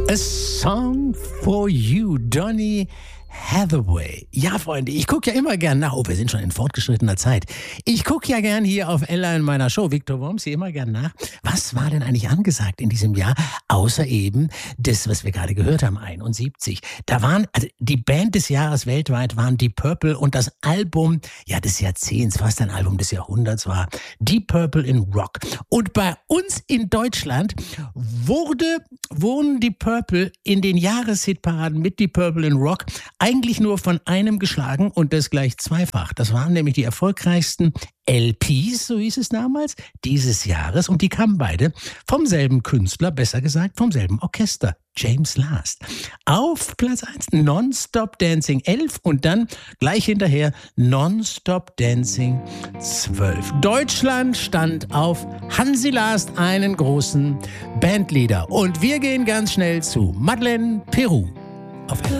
A Song for You, Donny Hathaway. Ja, Freunde, ich gucke ja immer gern nach. Oh, wir sind schon in fortgeschrittener Zeit. Ich gucke ja gern hier auf Ella in meiner Show, Victor Worms, hier immer gern nach. Was war denn eigentlich angesagt in diesem Jahr? Außer eben das, was wir gerade gehört haben, 71. Da waren, also die Band des Jahres weltweit waren Deep Purple und das Album, ja, des Jahrzehnts, fast ein Album des Jahrhunderts war Deep Purple in Rock. Und bei uns in Deutschland wurden Deep Purple in den Jahreshitparaden mit Deep Purple in Rock eigentlich nur von einem geschlagen und das gleich zweifach. Das waren nämlich die erfolgreichsten LPs, so hieß es damals, dieses Jahres. Und die kamen beide vom selben Künstler, besser gesagt vom selben Orchester, James Last. Auf Platz 1 Non-Stop Dancing 11 und dann gleich hinterher Non-Stop Dancing 12. Deutschland stand auf Hansi Last, einen großen Bandleader. Und wir gehen ganz schnell zu Madeleine Peru. Auf